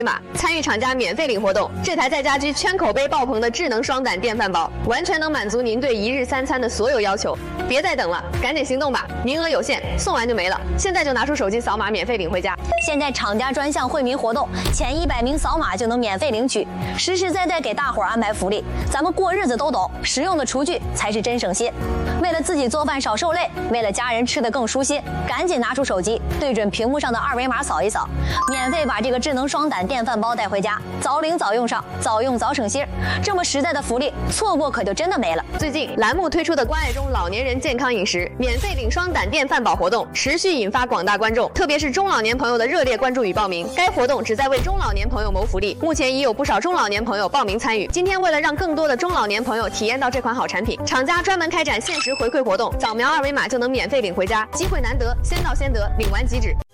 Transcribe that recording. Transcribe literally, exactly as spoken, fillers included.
码参与厂家免费领活动，这台在家居圈口碑爆棚的智能双胆电饭煲，完全能满足您对一日三餐的所有要求。别再等了，赶紧行动吧！名额有限，送完就没了。现在就拿出手机扫码，免费领回家。 现在厂家专项惠民活动，前一百名扫码就能免费领取，实实在在给大伙儿安排福利。咱们过日子都懂，实用的厨具才是真省心。为了自己做饭少受累，为了家人吃得更舒心，赶紧拿出手机，对准屏幕上的二维码扫一扫，免费把这个智能双胆电饭煲带回家，早领早用上，早用早省心。这么实在的福利，错过可就真的没了。 最近栏目推出的关爱中老年人健康饮食免费领双胆电饭煲活动，持续引发广大观众，特别是中老年朋友的热烈关注与报名。该活动旨在为中老年朋友谋福利，目前已有不少中老年朋友报名参与。今天为了让更多的中老年朋友体验到这款好产品，厂家专门开展限时回馈活动，扫描二维码就能免费领回家，机会难得，先到先得，领完即止。